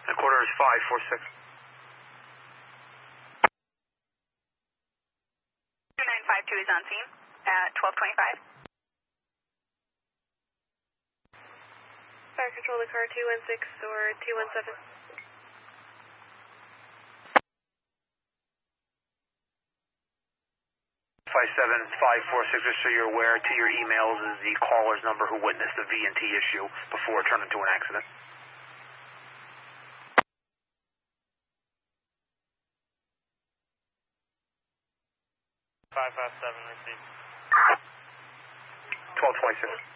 Headquarters is 546. 2952 is on scene at 1225. Fire control the car 216 or 217. 57546, just so you're aware, to your emails is the caller's number who witnessed the V&T issue before it turned into an accident. Five 7 received. 1226.